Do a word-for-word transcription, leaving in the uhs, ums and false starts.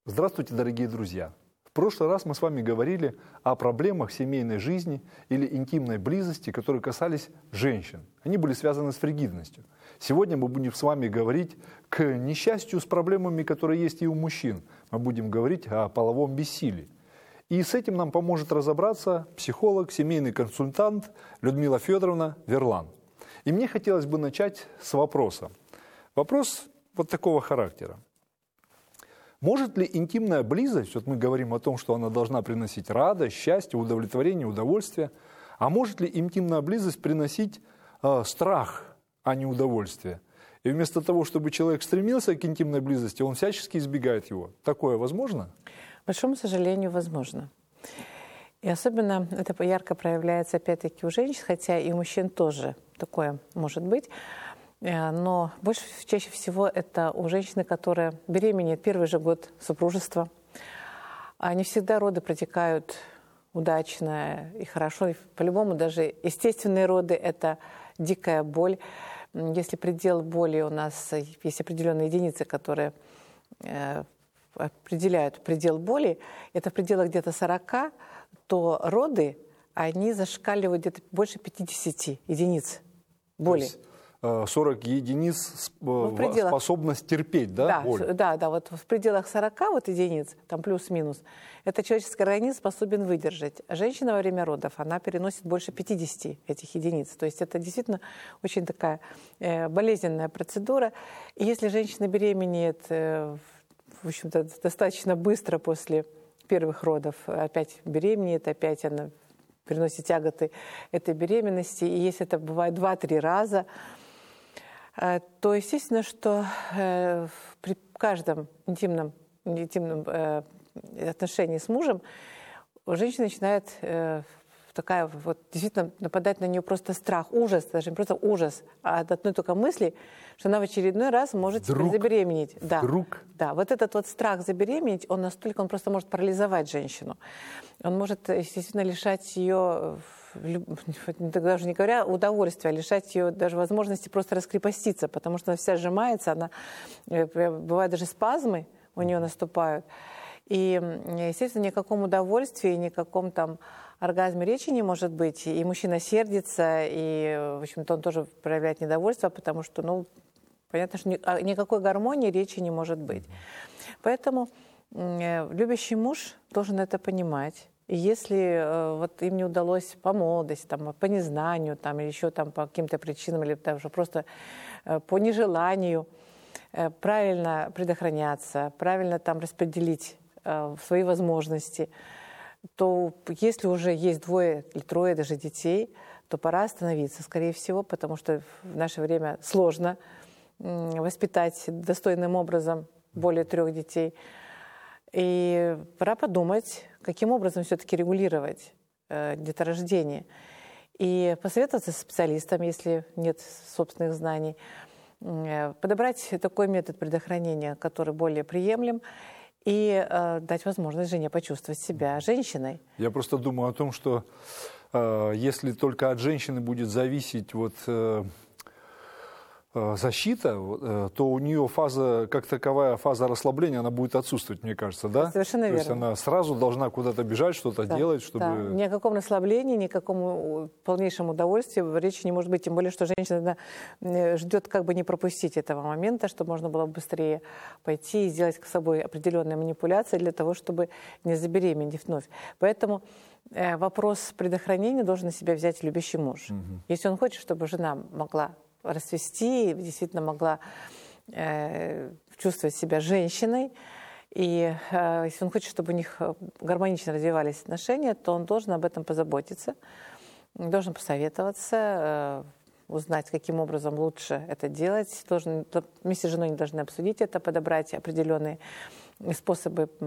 Здравствуйте, дорогие друзья! В прошлый раз мы с вами говорили о проблемах семейной жизни или интимной близости, которые касались женщин. Они были связаны с фригидностью. Сегодня мы будем с вами говорить к несчастью с проблемами, которые есть и у мужчин. Мы будем говорить о половом бессилии. И с этим нам поможет разобраться психолог, семейный консультант Людмила Федоровна Верлан. И мне хотелось бы начать с вопроса. Вопрос вот такого характера. Может ли интимная близость, вот мы говорим о том, что она должна приносить радость, счастье, удовлетворение, удовольствие, а может ли интимная близость приносить э, страх, а не удовольствие? И вместо того, чтобы человек стремился к интимной близости, он всячески избегает его. Такое возможно? К большому сожалению, возможно. И особенно это ярко проявляется опять-таки у женщин, хотя и у мужчин тоже такое может быть. Но больше, чаще всего это у женщины, которая беременеет первый же год супружества. Не всегда роды протекают удачно и хорошо. И по-любому даже естественные роды – это дикая боль. Если предел боли у нас, есть определенные единицы, которые определяют предел боли, это в пределах где-то сорока, то роды, они зашкаливают где-то больше пятидесяти единиц боли. сорок единиц ну, пределах... способность терпеть, да, да, боль? Да, да, вот в пределах сорока вот единиц, там плюс-минус, это человеческий организм способен выдержать. Женщина во время родов, она переносит больше пятидесяти этих единиц. То есть это действительно очень такая э, болезненная процедура. И если женщина беременеет, э, в общем-то, достаточно быстро после первых родов, опять беременеет, опять она переносит тяготы этой беременности, и если это бывает два-три раза, то естественно, что э, при каждом интимном, интимном э, отношении с мужем женщина начинает э, такая вот действительно нападать на нее просто страх, ужас, даже не просто ужас, а от одной только мысли, что она в очередной раз может вдруг, забеременеть. Да, вдруг. да, вот этот вот страх забеременеть, он настолько, он просто может парализовать женщину. Он может, естественно, лишать ее, даже не говоря удовольствия, а лишать ее даже возможности просто раскрепоститься, потому что она вся сжимается, она, бывают даже спазмы у нее наступают. И, естественно, ни о каком удовольствии, ни о каком там оргазме речи не может быть. И мужчина сердится, и, в общем-то, он тоже проявляет недовольство, потому что, ну, понятно, что никакой гармонии речи не может быть. Поэтому любящий муж должен это понимать. И если э, вот им не удалось по молодости, там, по незнанию, там, или еще там, по каким-то причинам, или даже просто э, по нежеланию э, правильно предохраняться, правильно там распределить э, свои возможности, то если уже есть двое или трое даже детей, то пора остановиться, скорее всего, потому что в наше время сложно э, воспитать достойным образом более трех детей. И пора подумать, каким образом все-таки регулировать э, деторождение. И посоветоваться с специалистом, если нет собственных знаний, э, подобрать такой метод предохранения, который более приемлем, и э, дать возможность жене почувствовать себя женщиной. Я просто думаю о том, что э, если только от женщины будет зависеть вот... Э, защита, то у нее фаза, как таковая фаза расслабления, она будет отсутствовать, мне кажется, да? Совершенно верно. То есть она сразу должна куда-то бежать, что-то да, делать, чтобы... Да. Ни о каком расслаблении, ни о каком полнейшем удовольствии речи не может быть, тем более, что женщина ждет как бы не пропустить этого момента, чтобы можно было быстрее пойти и сделать с собой определенные манипуляции для того, чтобы не забеременеть вновь. Поэтому вопрос предохранения должен на себя взять любящий муж. Угу. Если он хочет, чтобы жена могла расцвести, действительно могла э, чувствовать себя женщиной. И э, если он хочет, чтобы у них гармонично развивались отношения, то он должен об этом позаботиться, должен посоветоваться, э, узнать, каким образом лучше это делать. Должен, вместе с женой они должны обсудить это, подобрать определенные способы